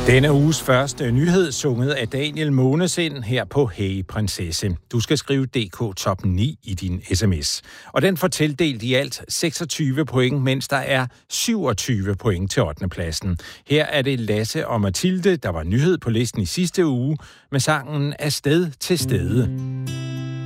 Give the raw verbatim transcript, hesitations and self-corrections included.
Denne uges første nyhed sunget af Daniel Månesind her på Hey Prinsesse. Du skal skrive D K top ni i din sms. Og den får tildelt i alt seksogtyve point, mens der er syvogtyve point til ottende pladsen. Her er det Lasse og Mathilde, der var nyhed på listen i sidste uge med sangen Afsted til stede.